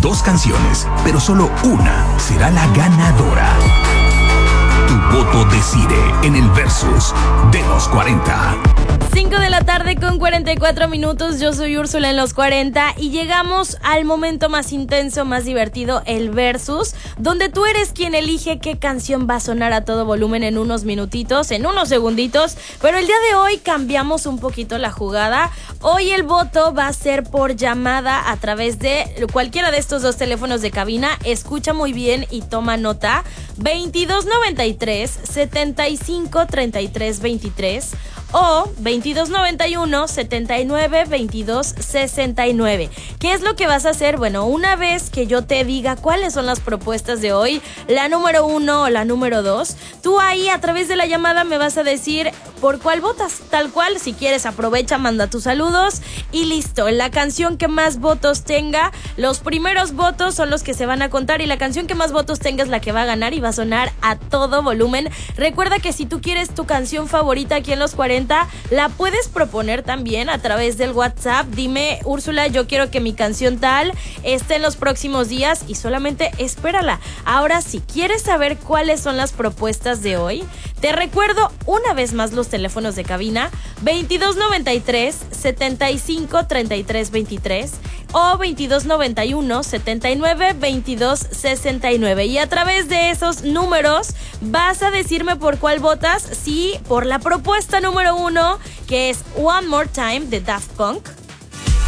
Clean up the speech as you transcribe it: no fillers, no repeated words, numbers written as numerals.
2 canciones, pero solo una será la ganadora. Tu voto decide en el Versus de los 40. 5 de la tarde con 44 minutos, yo soy Úrsula en los 40 y llegamos al momento más intenso, más divertido, el Versus, donde tú eres quien elige qué canción va a sonar a todo volumen en unos minutitos, en unos segunditos, pero el día de hoy cambiamos un poquito la jugada. Hoy el voto va a ser por llamada a través de cualquiera de estos 2 teléfonos de cabina. Escucha muy bien y toma nota. 2293 75 33 23 o 2291 79 22 69. ¿Qué es lo que vas a hacer? Bueno, una vez que yo te diga cuáles son las propuestas de hoy, la número 1 o la número 2, tú ahí a través de la llamada me vas a decir por cuál votas. Tal cual, si quieres aprovecha, manda tus saludos y listo. La canción que más votos tenga, los primeros votos son los que se van a contar y la canción que más votos tenga es la que va a ganar y va a sonar a todo volumen. Recuerda que si tú quieres tu canción favorita aquí en los 40, la puedes proponer también a través del WhatsApp. Dime, Úrsula, yo quiero que mi canción tal esté en los próximos días y solamente espérala. Ahora, si quieres saber cuáles son las propuestas de hoy, te recuerdo una vez más los teléfonos de cabina: 2293 75 33 23 o 2291 79 22 69. Y a través de esos números vas a decirme por cuál votas. Sí, por la propuesta número 1, que es One More Time de Daft Punk,